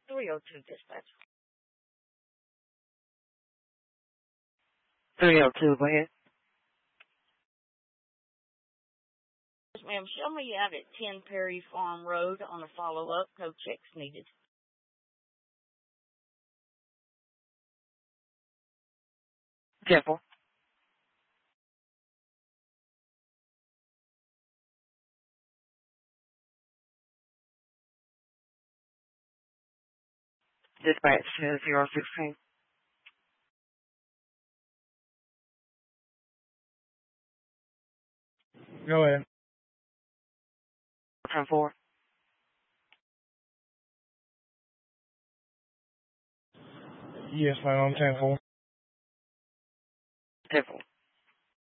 302 dispatch. 302, go ahead. Yes, ma'am. Show me out at 10 Perry Farm Road on a follow-up. No checks needed. Careful. Dispatch 016. Go ahead. 10-4. Yes, ma'am. I'm 10-4. 10-4.